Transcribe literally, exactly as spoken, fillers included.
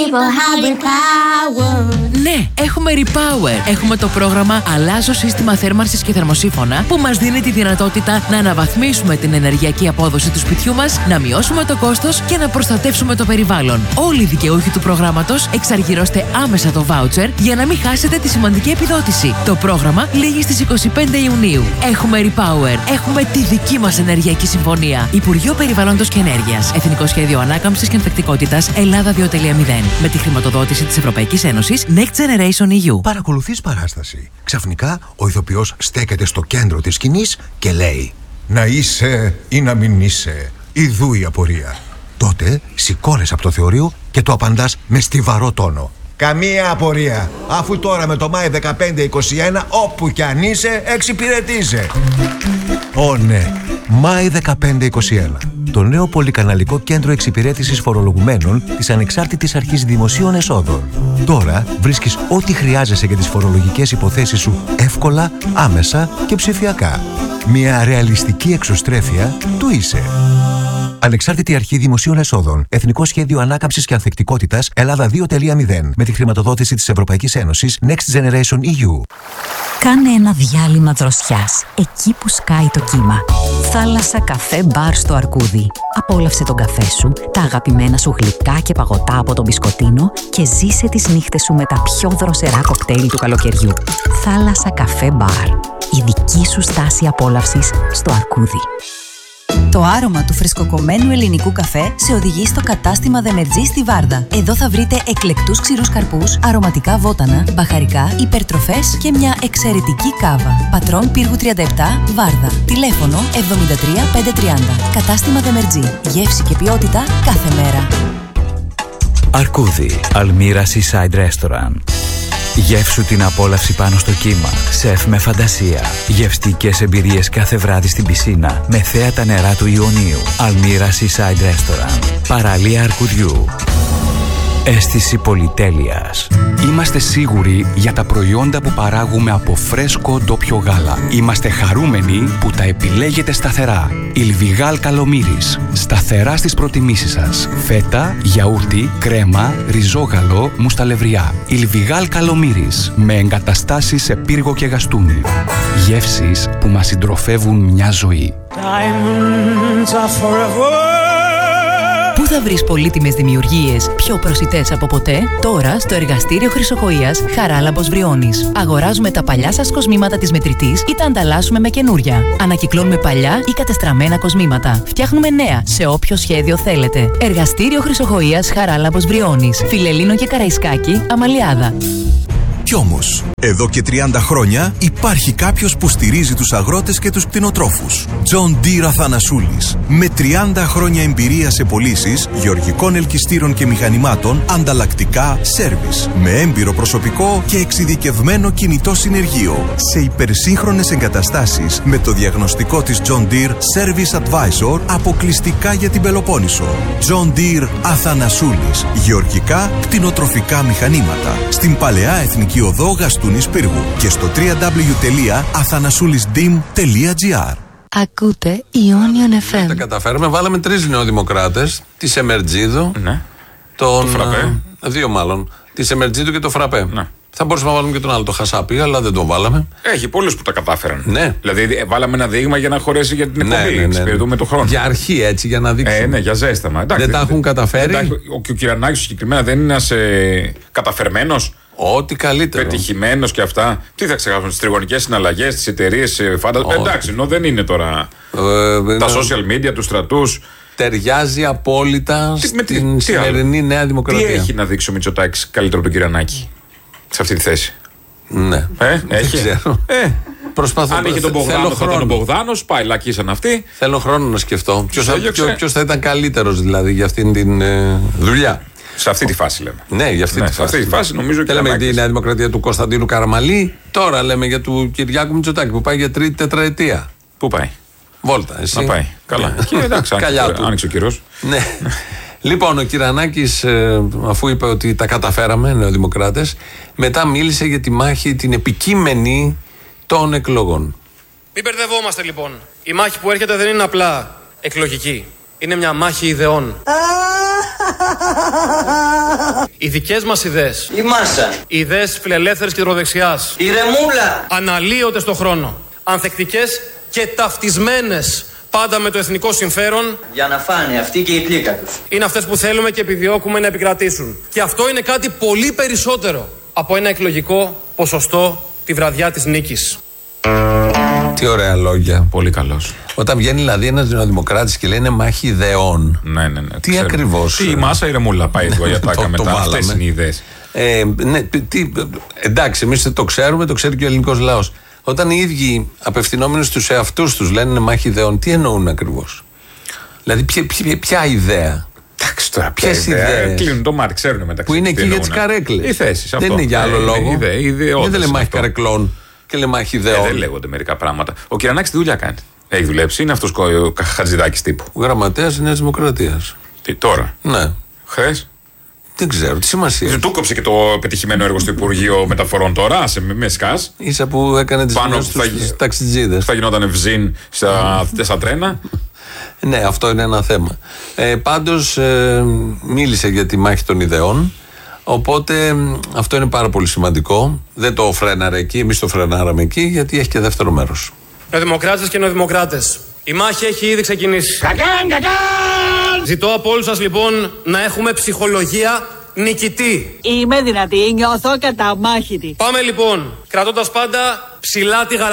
people have repower. Ναι, έχουμε Repower. Έχουμε το πρόγραμμα Αλλάζω σύστημα θέρμανσης και θερμοσύφωνα που μας δίνει τη δυνατότητα να αναβαθμίσουμε την ενεργειακή απόδοση του σπιτιού μας, να μειώσουμε το κόστος και να προστατεύσουμε το περιβάλλον. Όλοι οι δικαιούχοι του προγράμματος εξαργυρώστε άμεσα το voucher για να μην χάσετε τη σημαντική επιδότηση. Το πρόγραμμα λήγει στις είκοσι πέντε Ιουνίου. Έχουμε Repower. Έχουμε τη δική μας ενεργειακή συμφωνία. Υπουργείο Περιβάλλοντος και Ενέργειας. Εθνικό Σχέδιο Ανάκαμψης και Ανθεκτικότητας Ελλάδα δύο κόμμα μηδέν. Με τη χρηματοδότηση της Ευρωπαϊκής Ένωσης Next Generation ι γιου. Παρακολουθείς παράσταση. Ξαφνικά ο ηθοποιός στέκεται στο κέντρο της σκηνής και λέει: «Να είσαι ή να μην είσαι, ιδού η απορία». Τότε σηκώνεσαι από το θεωρείο και το απαντάς με στιβαρό τόνο: «Καμία απορία, αφού τώρα με το Μάη δεκαπέντε είκοσι ένα όπου κι αν είσαι εξυπηρετείσαι». Ω ναι, Μάη δεκαπέντε είκοσι ένα. Το νέο πολυκαναλικό κέντρο εξυπηρέτησης φορολογουμένων της Ανεξάρτητης Αρχής Δημοσίων Εσόδων. Τώρα βρίσκεις ό,τι χρειάζεσαι για τις φορολογικές υποθέσεις σου εύκολα, άμεσα και ψηφιακά. Μια ρεαλιστική εξωστρέφεια του είσαι. Ανεξάρτητη Αρχή Δημοσίων Εσόδων. Εθνικό Σχέδιο Ανάκαμψης και Ανθεκτικότητας Ελλάδα δύο κόμμα μηδέν. Με τη χρηματοδότηση της Ευρωπαϊκής Ένωσης Next Generation ι γιου. Κάνε ένα διάλειμμα δροσιάς, εκεί που σκάει το κύμα. Θάλασσα, καφέ, μπαρ στο Αρκούδι. Απόλαυσε τον καφέ σου, τα αγαπημένα σου γλυκά και παγωτά από τον μπισκοτίνο και ζήσε τις νύχτες σου με τα πιο δροσερά κοκτέιλ του καλοκαιριού. Θάλασσα, καφέ, μπαρ. Η δική σου στάση απόλαυσης στο Αρκούδι. Το άρωμα του φρεσκοκομμένου ελληνικού καφέ σε οδηγεί στο κατάστημα Δεμετζή στη Βάρδα. Εδώ θα βρείτε εκλεκτούς ξηρούς καρπούς, αρωματικά βότανα, μπαχαρικά, υπερτροφές και μια εξαιρετική κάβα. Πατρών Πύργου τριάντα επτά, Βάρδα. Τηλέφωνο εβδομήντα τρία πεντακόσια τριάντα. Κατάστημα Δεμετζή. Γεύση και ποιότητα κάθε μέρα. Αρκούδι. Αλμύρα Seaside Restaurant. Γεύσου την απόλαυση πάνω στο κύμα. Σεφ με φαντασία. Γευστικές εμπειρίες κάθε βράδυ στην πισίνα με θέα τα νερά του Ιωνίου. Αλμύρα Seaside Restaurant. Παραλία Αρκουδιού. Αίσθηση πολυτέλειας. Είμαστε σίγουροι για τα προϊόντα που παράγουμε από φρέσκο ντόπιο γάλα. Είμαστε χαρούμενοι που τα επιλέγετε σταθερά. Ιλβιγάλ Καλομύρης. Σταθερά στις προτιμήσεις σας. Φέτα, γιαούρτι, κρέμα, ριζόγαλο, μουσταλευριά. Ιλβιγάλ Καλομύρης. Με εγκαταστάσεις σε Πύργο και Γαστούνι. Γεύσεις που μας συντροφεύουν μια ζωή. Πού θα βρεις πολύτιμες δημιουργίες πιο προσιτές από ποτέ? Τώρα στο εργαστήριο Χρυσοχοΐας Χαράλαμπος Βριώνης. Αγοράζουμε τα παλιά σας κοσμήματα της μετρητής ή τα ανταλλάσσουμε με καινούρια. Ανακυκλώνουμε παλιά ή κατεστραμμένα κοσμήματα. Φτιάχνουμε νέα σε όποιο σχέδιο θέλετε. Εργαστήριο Χρυσοχοΐας Χαράλαμπος Βριώνης. Φιλελλήνο και Καραϊσκάκη, Αμαλιάδα. Κι όμως, εδώ και τριάντα χρόνια υπάρχει κάποιος που στηρίζει τους αγρότες και τους κτηνοτρόφους. John Deere Αθανασούλης. Με τριάντα χρόνια εμπειρία σε πωλήσεις γεωργικών ελκυστήρων και μηχανημάτων, ανταλλακτικά, σέρβις. Με έμπειρο προσωπικό και εξειδικευμένο κινητό συνεργείο. Σε υπερσύγχρονες εγκαταστάσεις με το διαγνωστικό της John Deere Service Advisor αποκλειστικά για την Πελοπόννησο. John Deere Αθανασούλης. Γεωργικά, κτηνοτροφικά μηχανήματα. Στην Παλαιά Εθνική Οδό Γαστούνης Πύργου και στο double-u double-u double-u τελεία αθανασούλισdim τελεία τζι άρ. Ακούτε Ionion εφ εμ. Τα καταφέραμε, βάλαμε τρεις νεοδημοκράτες, τη Σεμερτζίδου, ναι. τον. Το Φραπέ. Δύο μάλλον. Τη Σεμερτζίδου και το Φραπέ. Ναι. Θα μπορούσαμε να βάλουμε και τον άλλο, το Χασάπι, αλλά δεν τον βάλαμε. Έχει πολλούς που τα κατάφεραν. Ναι. Δηλαδή, βάλαμε ένα δείγμα για να χωρέσει για την εκπομπή. Ναι, ναι, ναι. Εξυπηρετούμε το χρόνο. Για αρχή έτσι, για να δείξουμε. Ε, ναι, για ζέσταμα. Εντάξει, δεν τα έχουν καταφέρει. Εντάξει, ο, ο Κυρανάκης συγκεκριμένα δεν είναι ένας ε, καταφερμένος. Ό,τι καλύτερο. Πετυχημένος και αυτά. Τι θα ξεχάσουμε, τις τριγωνικές συναλλαγές, τις εταιρείες, φαντάζομαι. Εντάξει, ενώ δεν είναι τώρα. Ε, τα social media, τους στρατούς. Ταιριάζει απόλυτα τι, στην τι, σημερινή τι Νέα Δημοκρατία. Τι έχει να δείξει ο Μητσοτάκης καλύτερο από τον Κυρανάκη σε αυτή τη θέση? Ναι. Ε, έχει. Ξέρω. Ε. Προσπαθώ. Αν είχε τον Μπογδάνο, θα ήταν ο Μπογδάνος, πάει, λακίσαν αυτοί. Θέλω χρόνο να σκεφτώ. Ποιος θα, ποιος θα ήταν καλύτερος δηλαδή για αυτήν την ε, δουλειά. Σε αυτή τη φάση λέμε. Ναι, για αυτή ναι, τη φάση. Σε αυτή τη φάση νομίζω και λέμε για τη Νέα Δημοκρατία του Κωνσταντίνου Καραμαλή. Τώρα λέμε για του Κυριάκου Μητσοτάκη που πάει για τρίτη τετραετία. Πού πάει? Βόλτα, εσύ. Να πάει. Καλά. Και εντάξει, άνοιξε ο καιρός. Ναι. Λοιπόν, ο Κυρανάκης, αφού είπε ότι τα καταφέραμε, νεοδημοκράτες, μετά μίλησε για τη μάχη την επικείμενη των εκλογών. Μην μπερδευόμαστε λοιπόν. Η μάχη που έρχεται δεν είναι απλά εκλογική. Είναι μια μάχη ιδεών. Οι δικές μας ιδέες. Η μάσα. Οι ιδέες της φιλελεύθερης κεντροδεξιάς. Η ρεμούλα. Αναλύονται στο χρόνο. Ανθεκτικές και ταυτισμένες πάντα με το εθνικό συμφέρον. Για να φάνε αυτοί και η πλήκα τους. Είναι αυτές που θέλουμε και επιδιώκουμε να επικρατήσουν. Και αυτό είναι κάτι πολύ περισσότερο από ένα εκλογικό ποσοστό τη βραδιά της νίκης. Τι ωραία λόγια. Πολύ καλός. Όταν βγαίνει δηλαδή ένας νεοδημοκράτης και λέει είναι μάχη ιδεών. Ναι, ναι, ναι. Τι ακριβώς. Τι η μάσα ή η ρεμούλα πάει εδώ για τα μετά. Αυτές είναι οι ιδέες. Ε, ναι, τι, εντάξει, εμείς το ξέρουμε, το ξέρει και ο ελληνικός λαός. Όταν οι ίδιοι απευθυνόμενοι στους εαυτούς τους λένε είναι μάχη ιδεών, τι εννοούν ακριβώς? Δηλαδή, ποια, ποια, ποια ιδέα? Εντάξει τώρα, ποιες ιδέες? Κλείνουν το μάτι, ξέρουν μεταξύ. Που είναι εκεί για τις καρέκλες. Οι θέσεις, δεν αυτό. είναι για άλλο ε, λόγο. Ιδε, ιδεώδες, δεν λέμε μάχη αυτό. καρεκλών και λέμε μάχη ιδεών. Ε, δεν λέγονται μερικά πράγματα. Ο Κυρανάκης τι δουλειά κάνει? Έχει δουλέψει, είναι αυτός ο Χατζηδάκης τύπου. Γραμματέας της Νέας Δημοκρατίας. Τι τώρα? Ναι. Χθες. Δεν ξέρω, τι σημασία. Δεν του κόψε και το πετυχημένο έργο στο Υπουργείο Μεταφορών τώρα, σε με σκάς. Ίσα που έκανε τις πάνω στους ταξιτζίδες. Θα γινόταν ευζήν στα, στα τρένα. Ναι, αυτό είναι ένα θέμα. Ε, πάντως ε, μίλησε για τη μάχη των ιδεών. Οπότε ε, αυτό είναι πάρα πολύ σημαντικό. Δεν το φρέναρε εκεί, εμείς το φρενάραμε εκεί, γιατί έχει και δεύτερο μέρος. Νεοδημοκράτες και νεοδημοκράτες, η μάχη έχει ήδη ξεκινήσει. Κακάν, κακάν! Ζητώ από όλους σας λοιπόν να έχουμε ψυχολογία νικητή. Είμαι δυνατή, νιώθω καταμάχητη. Πάμε λοιπόν, κρατώντας πάντα ψηλά τη γαλαξία.